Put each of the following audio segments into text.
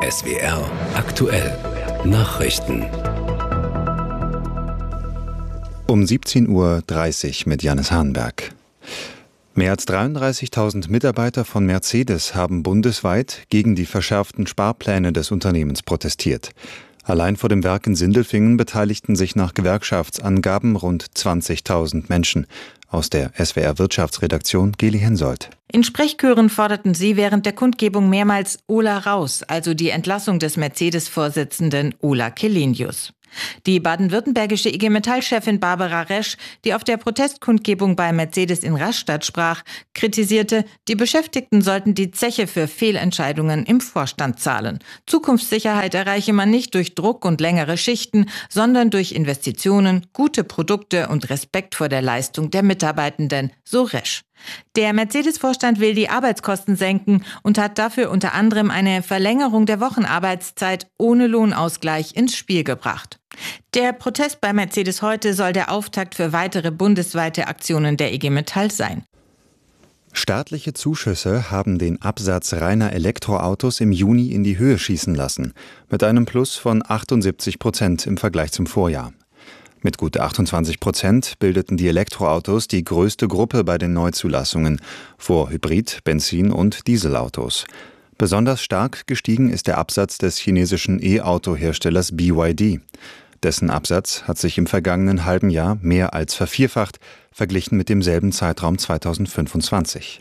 SWR aktuell Nachrichten. Um 17:30 Uhr mit Jannis Hahnberg. Mehr als 33.000 Mitarbeiter von Mercedes haben bundesweit gegen die verschärften Sparpläne des Unternehmens protestiert. Allein vor dem Werk in Sindelfingen beteiligten sich nach Gewerkschaftsangaben rund 20.000 Menschen. Aus der SWR-Wirtschaftsredaktion Geli Hensoldt. In Sprechchören forderten sie während der Kundgebung mehrmals Ola raus, also die Entlassung des Mercedes-Vorsitzenden Ola Källenius. Die baden-württembergische IG Metall-Chefin Barbara Resch, die auf der Protestkundgebung bei Mercedes in Rastatt sprach, kritisierte, die Beschäftigten sollten die Zeche für Fehlentscheidungen im Vorstand zahlen. Zukunftssicherheit erreiche man nicht durch Druck und längere Schichten, sondern durch Investitionen, gute Produkte und Respekt vor der Leistung der Mitarbeitenden, so Resch. Der Mercedes-Vorstand will die Arbeitskosten senken und hat dafür unter anderem eine Verlängerung der Wochenarbeitszeit ohne Lohnausgleich ins Spiel gebracht. Der Protest bei Mercedes heute soll der Auftakt für weitere bundesweite Aktionen der IG Metall sein. Staatliche Zuschüsse haben den Absatz reiner Elektroautos im Juni in die Höhe schießen lassen, mit einem Plus von 78% im Vergleich zum Vorjahr. Mit gut 28% bildeten die Elektroautos die größte Gruppe bei den Neuzulassungen, vor Hybrid-, Benzin- und Dieselautos. Besonders stark gestiegen ist der Absatz des chinesischen E-Auto-Herstellers BYD. Dessen Absatz hat sich im vergangenen halben Jahr mehr als vervierfacht, verglichen mit demselben Zeitraum 2025.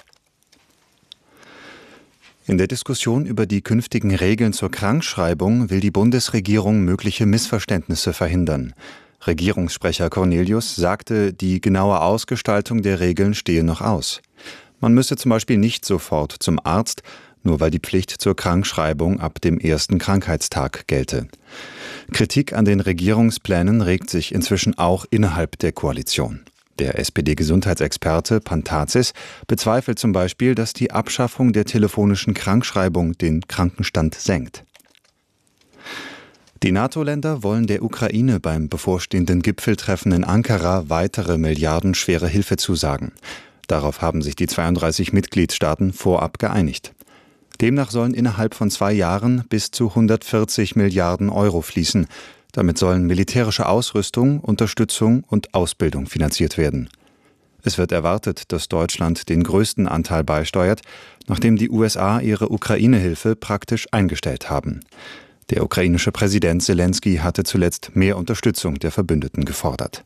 In der Diskussion über die künftigen Regeln zur Krankschreibung will die Bundesregierung mögliche Missverständnisse verhindern. Regierungssprecher Cornelius sagte, die genaue Ausgestaltung der Regeln stehe noch aus. Man müsse zum Beispiel nicht sofort zum Arzt, nur weil die Pflicht zur Krankschreibung ab dem ersten Krankheitstag gelte. Kritik an den Regierungsplänen regt sich inzwischen auch innerhalb der Koalition. Der SPD-Gesundheitsexperte Pantazis bezweifelt zum Beispiel, dass die Abschaffung der telefonischen Krankschreibung den Krankenstand senkt. Die NATO-Länder wollen der Ukraine beim bevorstehenden Gipfeltreffen in Ankara weitere milliardenschwere Hilfe zusagen. Darauf haben sich die 32 Mitgliedstaaten vorab geeinigt. Demnach sollen innerhalb von 2 Jahren bis zu 140 Milliarden Euro fließen. Damit sollen militärische Ausrüstung, Unterstützung und Ausbildung finanziert werden. Es wird erwartet, dass Deutschland den größten Anteil beisteuert, nachdem die USA ihre Ukraine-Hilfe praktisch eingestellt haben. Der ukrainische Präsident Selenskyj hatte zuletzt mehr Unterstützung der Verbündeten gefordert.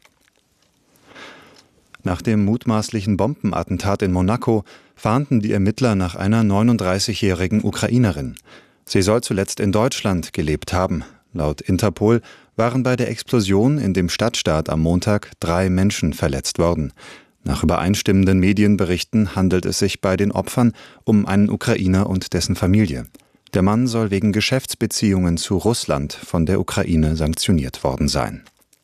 Nach dem mutmaßlichen Bombenattentat in Monaco fahnden die Ermittler nach einer 39-jährigen Ukrainerin. Sie soll zuletzt in Deutschland gelebt haben. Laut Interpol waren bei der Explosion in dem Stadtstaat am Montag 3 Menschen verletzt worden. Nach übereinstimmenden Medienberichten handelt es sich bei den Opfern um einen Ukrainer und dessen Familie. Der Mann soll wegen Geschäftsbeziehungen zu Russland von der Ukraine sanktioniert worden sein.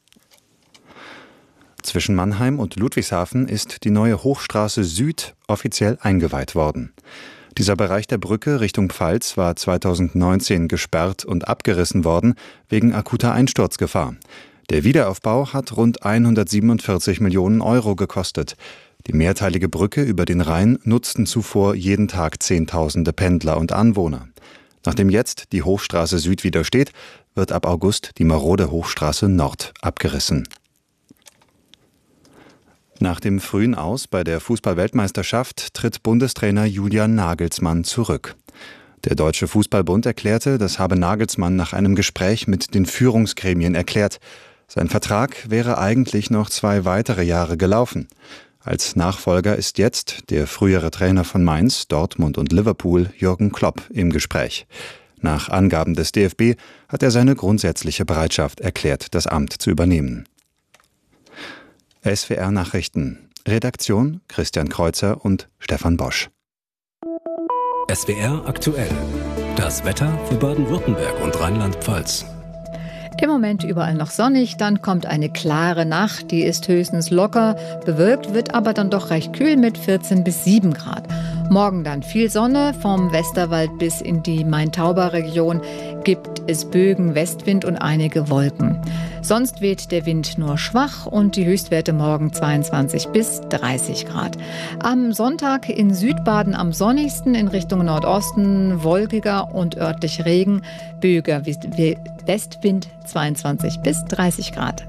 Zwischen Mannheim und Ludwigshafen ist die neue Hochstraße Süd offiziell eingeweiht worden. Dieser Bereich der Brücke Richtung Pfalz war 2019 gesperrt und abgerissen worden wegen akuter Einsturzgefahr. Der Wiederaufbau hat rund 147 Millionen Euro gekostet. Die mehrteilige Brücke über den Rhein nutzten zuvor jeden Tag Zehntausende Pendler und Anwohner. Nachdem jetzt die Hochstraße Süd wieder steht, wird ab August die marode Hochstraße Nord abgerissen. Nach dem frühen Aus bei der Fußball-Weltmeisterschaft tritt Bundestrainer Julian Nagelsmann zurück. Der Deutsche Fußballbund erklärte, das habe Nagelsmann nach einem Gespräch mit den Führungsgremien erklärt. Sein Vertrag wäre eigentlich noch 2 weitere Jahre gelaufen. Als Nachfolger ist jetzt der frühere Trainer von Mainz, Dortmund und Liverpool, Jürgen Klopp, im Gespräch. Nach Angaben des DFB hat er seine grundsätzliche Bereitschaft erklärt, das Amt zu übernehmen. SWR Nachrichten. Redaktion Christian Kreuzer und Stefan Bosch. SWR aktuell. Das Wetter für Baden-Württemberg und Rheinland-Pfalz. Im Moment überall noch sonnig, dann kommt eine klare Nacht, die ist höchstens locker, bewölkt, wird aber dann doch recht kühl mit 14 bis 7 Grad. Morgen dann viel Sonne, vom Westerwald bis in die Main-Tauber-Region gibt es Bögen, Westwind und einige Wolken. Sonst weht der Wind nur schwach und die Höchstwerte morgen 22 bis 30 Grad. Am Sonntag in Südbaden am sonnigsten, in Richtung Nordosten wolkiger und örtlich Regen, Böiger Westwind 22 bis 30 Grad.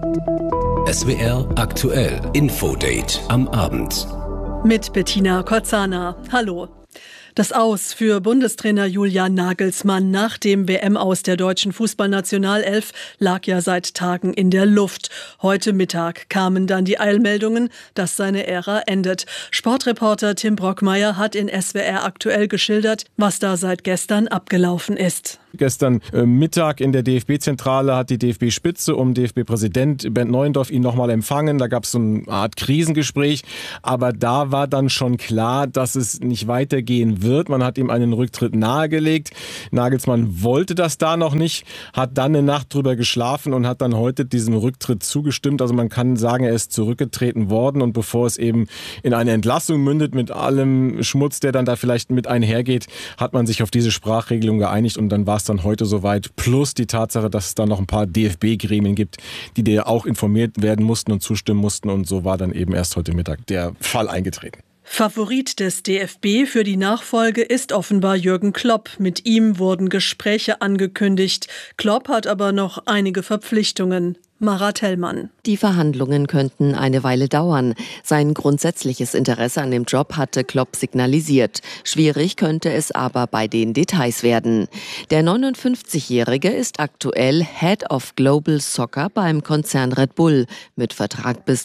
SWR aktuell Infodate am Abend. Mit Bettina Korzana. Hallo. Das Aus für Bundestrainer Julian Nagelsmann nach dem WM-Aus der deutschen Fußballnationalelf lag ja seit Tagen in der Luft. Heute Mittag kamen dann die Eilmeldungen, dass seine Ära endet. Sportreporter Tim Brockmeier hat in SWR aktuell geschildert, was da seit gestern abgelaufen ist. Gestern Mittag in der DFB-Zentrale hat die DFB-Spitze um DFB-Präsident Bernd Neuendorf ihn nochmal empfangen. Da gab es so eine Art Krisengespräch, aber da war dann schon klar, dass es nicht weitergehen wird. Man hat ihm einen Rücktritt nahegelegt. Nagelsmann wollte das da noch nicht, hat dann eine Nacht drüber geschlafen und hat dann heute diesem Rücktritt zugestimmt. Also man kann sagen, er ist zurückgetreten worden und bevor es eben in eine Entlassung mündet mit allem Schmutz, der dann da vielleicht mit einhergeht, hat man sich auf diese Sprachregelung geeinigt und dann war es dann heute soweit. Plus die Tatsache, dass es dann noch ein paar DFB-Gremien gibt, die dir auch informiert werden mussten und zustimmen mussten und so war dann eben erst heute Mittag der Fall eingetreten. Favorit des DFB für die Nachfolge ist offenbar Jürgen Klopp. Mit ihm wurden Gespräche angekündigt. Klopp hat aber noch einige Verpflichtungen. Marat Hellmann. Die Verhandlungen könnten eine Weile dauern. Sein grundsätzliches Interesse an dem Job hatte Klopp signalisiert. Schwierig könnte es aber bei den Details werden. Der 59-Jährige ist aktuell Head of Global Soccer beim Konzern Red Bull mit Vertrag bis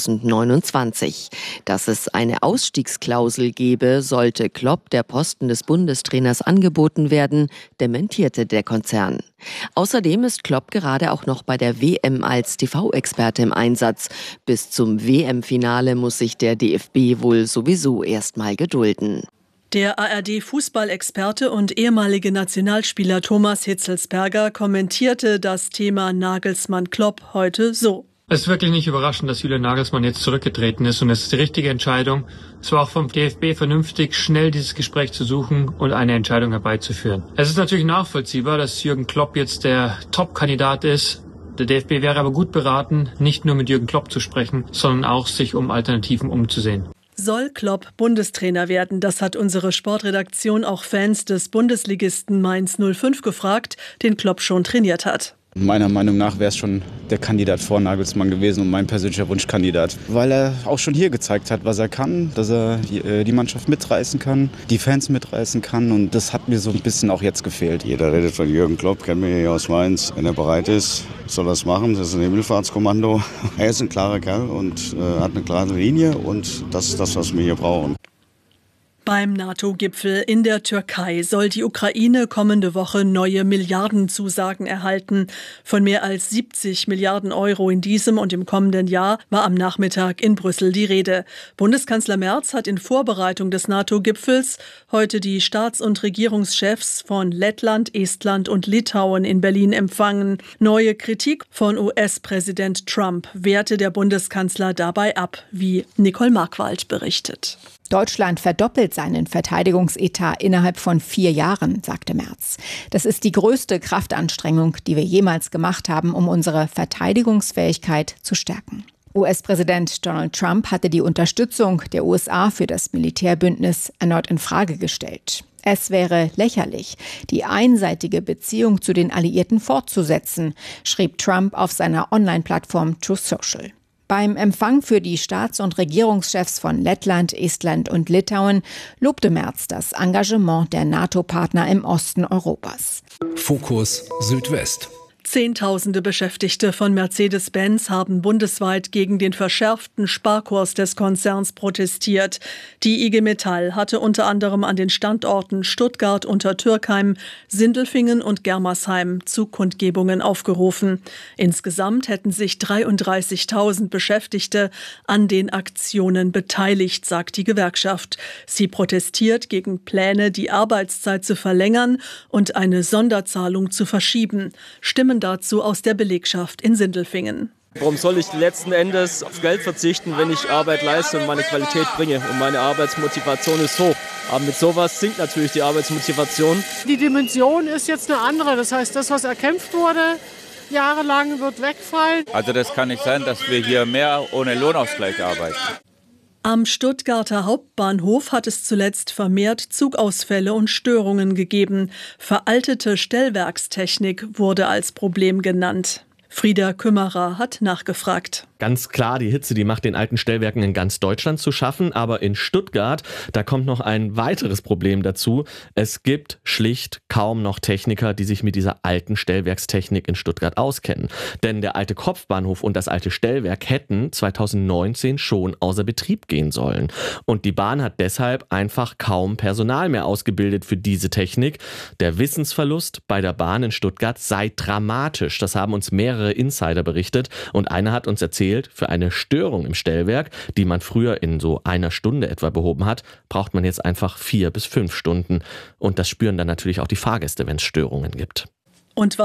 2029. Dass es eine Ausstiegsklausel gebe, sollte Klopp der Posten des Bundestrainers angeboten werden, dementierte der Konzern. Außerdem ist Klopp gerade auch noch bei der WM als TV-Experte im Einsatz. Bis zum WM-Finale muss sich der DFB wohl sowieso erstmal gedulden. Der ARD-Fußballexperte und ehemalige Nationalspieler Thomas Hitzelsperger kommentierte das Thema Nagelsmann-Klopp heute so. Es ist wirklich nicht überraschend, dass Julian Nagelsmann jetzt zurückgetreten ist und es ist die richtige Entscheidung. Es war auch vom DFB vernünftig, schnell dieses Gespräch zu suchen und eine Entscheidung herbeizuführen. Es ist natürlich nachvollziehbar, dass Jürgen Klopp jetzt der Top-Kandidat ist. Der DFB wäre aber gut beraten, nicht nur mit Jürgen Klopp zu sprechen, sondern auch sich um Alternativen umzusehen. Soll Klopp Bundestrainer werden? Das hat unsere Sportredaktion auch Fans des Bundesligisten Mainz 05 gefragt, den Klopp schon trainiert hat. Meiner Meinung nach wäre es schon der Kandidat vor Nagelsmann gewesen und mein persönlicher Wunschkandidat. Weil er auch schon hier gezeigt hat, was er kann, dass er die Mannschaft mitreißen kann, die Fans mitreißen kann und das hat mir so ein bisschen auch jetzt gefehlt. Jeder redet von Jürgen Klopp, kennen wir hier aus Mainz. Wenn er bereit ist, soll er es machen. Das ist ein Himmelfahrtskommando. Er ist ein klarer Kerl und hat eine klare Linie und das ist das, was wir hier brauchen. Beim NATO-Gipfel in der Türkei soll die Ukraine kommende Woche neue Milliardenzusagen erhalten. Von mehr als 70 Milliarden Euro in diesem und im kommenden Jahr war am Nachmittag in Brüssel die Rede. Bundeskanzler Merz hat in Vorbereitung des NATO-Gipfels heute die Staats- und Regierungschefs von Lettland, Estland und Litauen in Berlin empfangen. Neue Kritik von US-Präsident Trump wehrte der Bundeskanzler dabei ab, wie Nicole Markwald berichtet. Deutschland verdoppelt seinen Verteidigungsetat innerhalb von 4 Jahren, sagte Merz. Das ist die größte Kraftanstrengung, die wir jemals gemacht haben, um unsere Verteidigungsfähigkeit zu stärken. US-Präsident Donald Trump hatte die Unterstützung der USA für das Militärbündnis erneut in Frage gestellt. Es wäre lächerlich, die einseitige Beziehung zu den Alliierten fortzusetzen, schrieb Trump auf seiner Online-Plattform Truth Social. Beim Empfang für die Staats- und Regierungschefs von Lettland, Estland und Litauen lobte Merz das Engagement der NATO-Partner im Osten Europas. Fokus Südwest. Zehntausende Beschäftigte von Mercedes-Benz haben bundesweit gegen den verschärften Sparkurs des Konzerns protestiert. Die IG Metall hatte unter anderem an den Standorten Stuttgart, Untertürkheim, Sindelfingen und Germersheim zu Kundgebungen aufgerufen. Insgesamt hätten sich 33.000 Beschäftigte an den Aktionen beteiligt, sagt die Gewerkschaft. Sie protestiert gegen Pläne, die Arbeitszeit zu verlängern und eine Sonderzahlung zu verschieben. Stimmen dazu aus der Belegschaft in Sindelfingen. Warum soll ich letzten Endes auf Geld verzichten, wenn ich Arbeit leiste und meine Qualität bringe? Und meine Arbeitsmotivation ist hoch. Aber mit sowas sinkt natürlich die Arbeitsmotivation. Die Dimension ist jetzt eine andere. Das heißt, das, was erkämpft wurde, jahrelang, wird wegfallen. Also das kann nicht sein, dass wir hier mehr ohne Lohnausgleich arbeiten. Am Stuttgarter Hauptbahnhof hat es zuletzt vermehrt Zugausfälle und Störungen gegeben. Veraltete Stellwerkstechnik wurde als Problem genannt. Frieda Kümmerer hat nachgefragt. Ganz klar, die Hitze, die macht den alten Stellwerken in ganz Deutschland zu schaffen. Aber in Stuttgart, da kommt noch ein weiteres Problem dazu. Es gibt schlicht kaum noch Techniker, die sich mit dieser alten Stellwerkstechnik in Stuttgart auskennen. Denn der alte Kopfbahnhof und das alte Stellwerk hätten 2019 schon außer Betrieb gehen sollen. Und die Bahn hat deshalb einfach kaum Personal mehr ausgebildet für diese Technik. Der Wissensverlust bei der Bahn in Stuttgart sei dramatisch. Das haben uns mehrere Insider berichtet. Und einer hat uns erzählt, für eine Störung im Stellwerk, die man früher in so einer Stunde etwa behoben hat, braucht man jetzt einfach 4 bis 5 Stunden. Und das spüren dann natürlich auch die Fahrgäste, wenn es Störungen gibt. Und